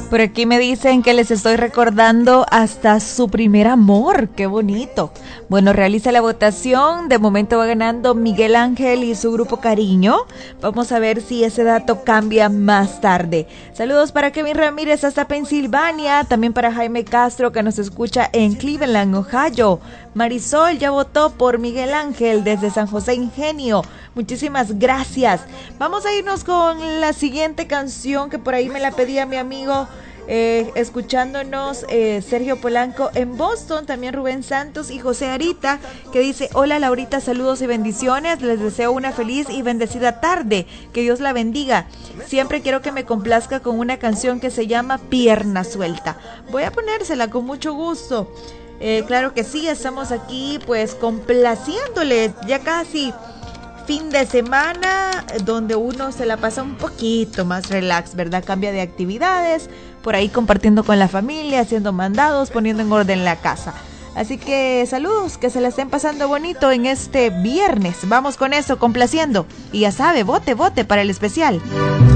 Por aquí me dicen que les estoy recordando hasta su primer amor. ¡Qué bonito! Bueno, realiza la votación. De momento va ganando Miguel Ángel y su grupo Cariño. Vamos a ver si ese dato cambia más tarde. Saludos para Kevin Ramírez hasta Pensilvania. También para Jaime Castro, que nos escucha en Cleveland, Ohio. Marisol ya votó por Miguel Ángel desde San José Ingenio. Muchísimas gracias. Vamos a irnos con la siguiente canción que por ahí me la pedía mi amigo escuchándonos Sergio Polanco en Boston, también Rubén Santos y José Arita, que dice: hola Laurita, saludos y bendiciones, les deseo una feliz y bendecida tarde, que Dios la bendiga. Siempre quiero que me complazca con una canción que se llama Pierna Suelta. Voy a ponérsela con mucho gusto. Claro que sí, estamos aquí pues complaciéndole, ya casi fin de semana, donde uno se la pasa un poquito más relax, ¿verdad? Cambia de actividades, por ahí compartiendo con la familia, haciendo mandados, poniendo en orden la casa. Así que saludos, que se la estén pasando bonito en este viernes. Vamos con eso, complaciendo. Y ya sabe, vote para el especial.